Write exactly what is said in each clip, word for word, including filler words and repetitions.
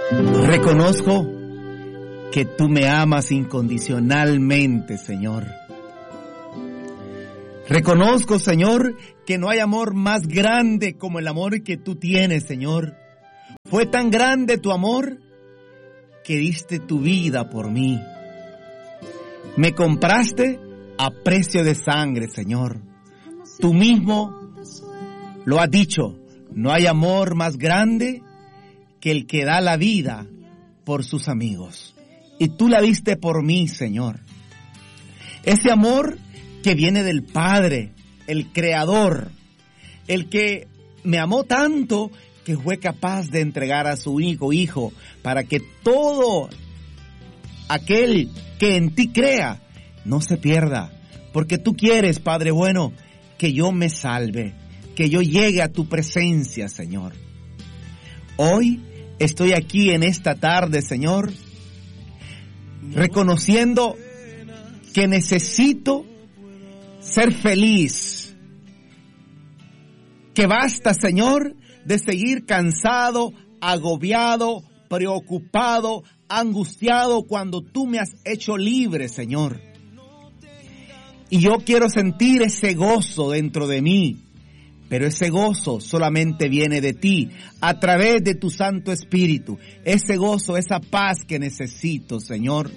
Reconozco que tú me amas incondicionalmente, Señor. Reconozco, Señor, que no hay amor más grande como el amor que tú tienes, Señor. Fue tan grande tu amor que diste tu vida por mí. Me compraste a precio de sangre, Señor. Tú mismo lo has dicho, no hay amor más grande que el que da la vida por sus amigos. Y tú la diste por mí, Señor. Ese amor que viene del Padre, el Creador, el que me amó tanto que fue capaz de entregar a su único Hijo para que todo aquel que en ti crea no se pierda. Porque tú quieres, Padre bueno, que yo me salve, que yo llegue a tu presencia, Señor. Hoy estoy aquí en esta tarde, Señor, reconociendo que necesito ser feliz, que basta, Señor, de seguir cansado, agobiado, preocupado, angustiado cuando tú me has hecho libre, Señor. Y yo quiero sentir ese gozo dentro de mí, pero ese gozo solamente viene de ti, a través de tu Santo Espíritu. Ese gozo, esa paz que necesito, Señor.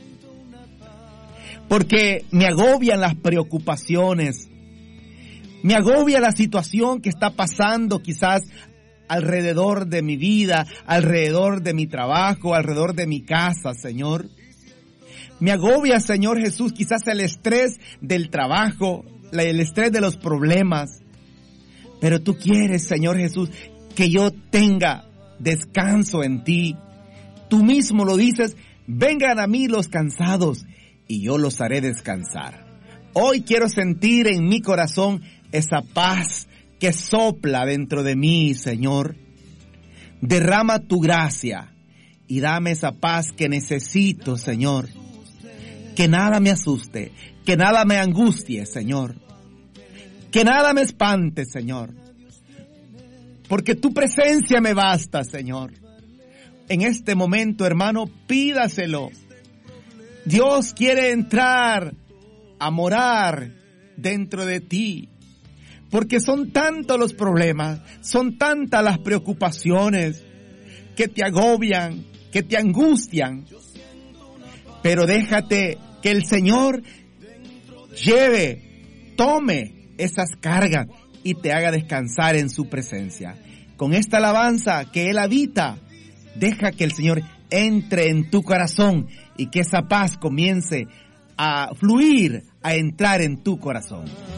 Porque me agobian las preocupaciones, me agobia la situación que está pasando quizás alrededor de mi vida, alrededor de mi trabajo, alrededor de mi casa, Señor. Me agobia, Señor Jesús, quizás el estrés del trabajo, el estrés de los problemas. Pero tú quieres, Señor Jesús, que yo tenga descanso en ti. Tú mismo lo dices, vengan a mí los cansados y yo los haré descansar. Hoy quiero sentir en mi corazón esa paz que sopla dentro de mí, Señor. Derrama tu gracia y dame esa paz que necesito, Señor. Que nada me asuste, que nada me angustie, Señor. Que nada me espante, Señor. Porque tu presencia me basta, Señor. En este momento, hermano, pídaselo. Dios quiere entrar a morar dentro de ti. Porque son tantos los problemas, son tantas las preocupaciones que te agobian, que te angustian. Pero déjate que el Señor lleve, tome esas cargas y te haga descansar en su presencia. Con esta alabanza que Él habita, deja que el Señor entre en tu corazón y que esa paz comience a fluir, a entrar en tu corazón.